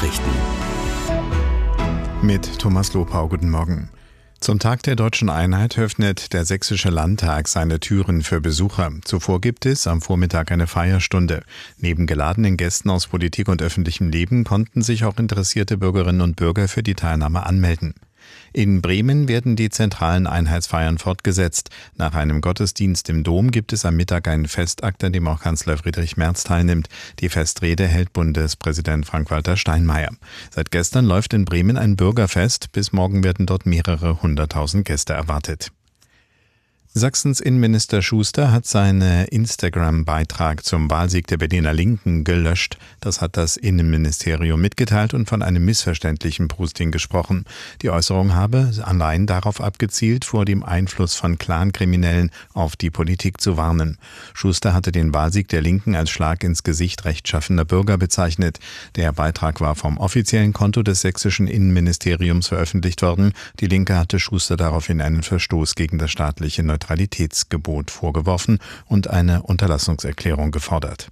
Nachrichten. Mit Thomas Lopau, guten Morgen. Zum Tag der Deutschen Einheit öffnet der Sächsische Landtag seine Türen für Besucher. Zuvor gibt es am Vormittag eine Feierstunde. Neben geladenen Gästen aus Politik und öffentlichem Leben konnten sich auch interessierte Bürgerinnen und Bürger für die Teilnahme anmelden. In Bremen werden die zentralen Einheitsfeiern fortgesetzt. Nach einem Gottesdienst im Dom gibt es am Mittag einen Festakt, an dem auch Kanzler Friedrich Merz teilnimmt. Die Festrede hält Bundespräsident Frank-Walter Steinmeier. Seit gestern läuft in Bremen ein Bürgerfest. Bis morgen werden dort mehrere hunderttausend Gäste erwartet. Sachsens Innenminister Schuster hat seinen Instagram-Beitrag zum Wahlsieg der Berliner Linken gelöscht. Das hat das Innenministerium mitgeteilt und von einem missverständlichen Posting gesprochen. Die Äußerung habe allein darauf abgezielt, vor dem Einfluss von Clankriminellen auf die Politik zu warnen. Schuster hatte den Wahlsieg der Linken als Schlag ins Gesicht rechtschaffener Bürger bezeichnet. Der Beitrag war vom offiziellen Konto des sächsischen Innenministeriums veröffentlicht worden. Die Linke hatte Schuster daraufhin einen Verstoß gegen das staatliche Neutralitätsgebot vorgeworfen und eine Unterlassungserklärung gefordert.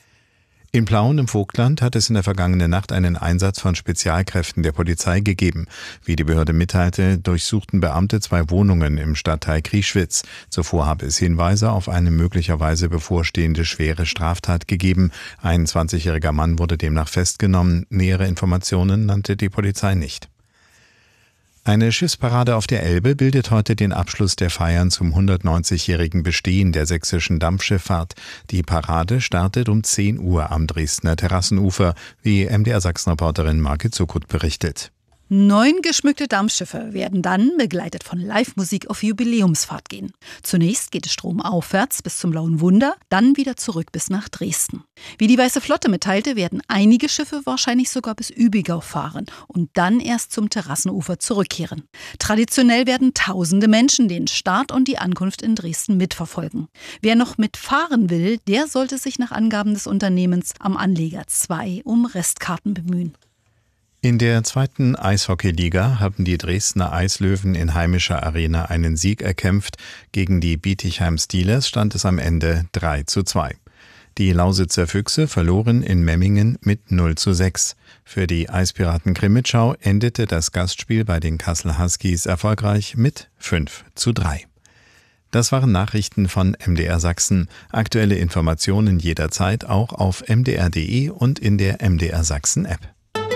In Plauen im Vogtland hat es in der vergangenen Nacht einen Einsatz von Spezialkräften der Polizei gegeben. Wie die Behörde mitteilte, durchsuchten Beamte 2 Wohnungen im Stadtteil Krieschwitz. Zuvor habe es Hinweise auf eine möglicherweise bevorstehende schwere Straftat gegeben. Ein 20-jähriger Mann wurde demnach festgenommen. Nähere Informationen nannte die Polizei nicht. Eine Schiffsparade auf der Elbe bildet heute den Abschluss der Feiern zum 190-jährigen Bestehen der sächsischen Dampfschifffahrt. Die Parade startet um 10 Uhr am Dresdner Terrassenufer, wie MDR-Sachsen-Reporterin Margit Zuckut berichtet. 9 geschmückte Dampfschiffe werden dann, begleitet von Live-Musik, auf Jubiläumsfahrt gehen. Zunächst geht es stromaufwärts bis zum Blauen Wunder, dann wieder zurück bis nach Dresden. Wie die Weiße Flotte mitteilte, werden einige Schiffe wahrscheinlich sogar bis Übigau fahren und dann erst zum Terrassenufer zurückkehren. Traditionell werden tausende Menschen den Start und die Ankunft in Dresden mitverfolgen. Wer noch mitfahren will, der sollte sich nach Angaben des Unternehmens am Anleger 2 um Restkarten bemühen. In der 2. Eishockeyliga haben die Dresdner Eislöwen in heimischer Arena einen Sieg erkämpft. Gegen die Bietigheim Steelers stand es am Ende 3:2. Die Lausitzer Füchse verloren in Memmingen mit 0:6. Für die Eispiraten Crimmitschau endete das Gastspiel bei den Kassel Huskies erfolgreich mit 5:3. Das waren Nachrichten von MDR Sachsen. Aktuelle Informationen jederzeit auch auf mdr.de und in der MDR Sachsen App.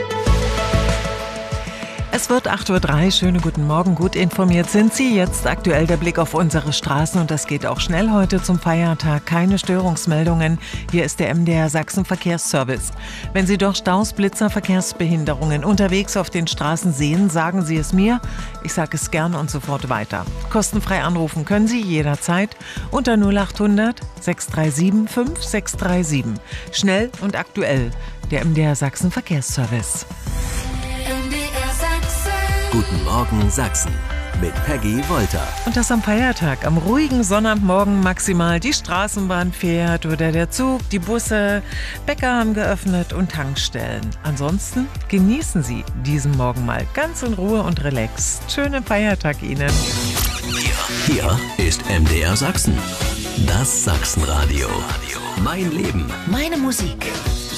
Es wird 8:03 Uhr. Schönen guten Morgen. Gut informiert sind Sie. Jetzt aktuell der Blick auf unsere Straßen und das geht auch schnell heute zum Feiertag. Keine Störungsmeldungen. Hier ist der MDR Sachsen Verkehrsservice. Wenn Sie durch Staus, Blitzer, Verkehrsbehinderungen unterwegs auf den Straßen sehen, sagen Sie es mir. Ich sage es gern und sofort weiter. Kostenfrei anrufen können Sie jederzeit unter 0800 637 5637. Schnell und aktuell. Der MDR Sachsen Verkehrsservice. Guten Morgen Sachsen mit Peggy Wolter. Und das am Feiertag. Am ruhigen Sonnabendmorgen maximal die Straßenbahn fährt oder der Zug, die Busse, Bäcker haben geöffnet und Tankstellen. Ansonsten genießen Sie diesen Morgen mal ganz in Ruhe und relaxed. Schönen Feiertag Ihnen. Hier ist MDR Sachsen. Das Sachsenradio. Mein Leben. Meine Musik.